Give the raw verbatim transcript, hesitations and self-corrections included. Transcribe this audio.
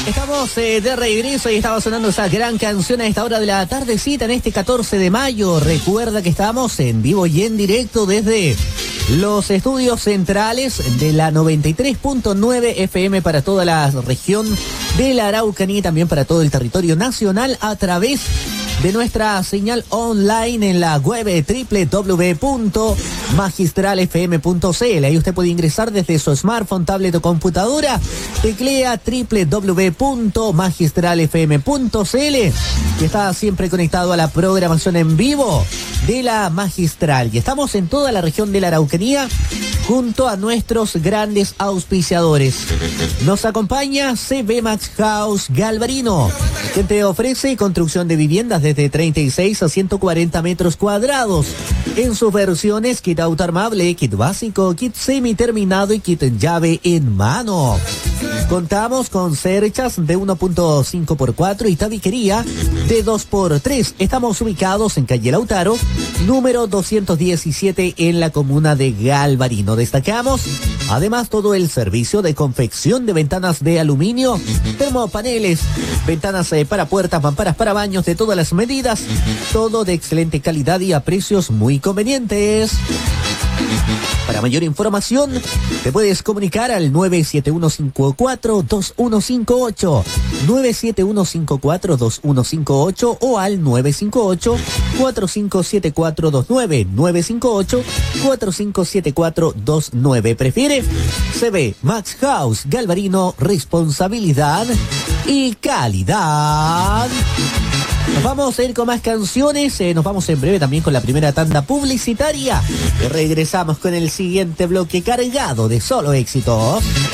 Estamos eh, de regreso y estaba sonando esa gran canción a esta hora de la tardecita en este catorce de mayo. Recuerda que estamos en vivo y en directo desde los estudios centrales de la noventa y tres punto nueve F M para toda la región de la Araucanía y también para todo el territorio nacional a través de nuestra señal online en la web doble u doble u doble u punto magistral f m punto c l. Ahí usted puede ingresar desde su smartphone, tablet o computadora. Teclea doble u doble u doble u punto magistral f m punto c l y está siempre conectado a la programación en vivo de la Magistral. Y estamos en toda la región de la Araucanía junto a nuestros grandes auspiciadores. Nos acompaña C B Max House Galvarino, que te ofrece construcción de viviendas desde treinta y seis a ciento cuarenta metros cuadrados en sus versiones kit autoarmable, kit básico, kit semi-terminado y kit llave en mano. Contamos con cerchas de uno punto cinco por cuatro y tabiquería de dos por tres. Estamos ubicados en calle Lautaro, número doscientos diecisiete en la comuna de Galvarino. Destacamos además todo el servicio de confección de ventanas de aluminio, termopaneles, ventanas eh, para puertas, mamparas para baños de todas las medidas, todo de excelente calidad y a precios muy convenientes. Para mayor información, te puedes comunicar al nueve siete uno cinco cuatro dos uno cinco ocho, nueve siete uno cinco cuatro dos uno cinco ocho o al nueve cinco ocho cuatro cinco siete cuatro dos nueve, nueve cinco ocho cuatro cinco siete cuatro dos nueve. Prefiere C B Max House Galvarino, responsabilidad y calidad. Nos vamos a ir con más canciones, eh, nos vamos en breve también con la primera tanda publicitaria y regresamos con el siguiente bloque cargado de solo éxitos.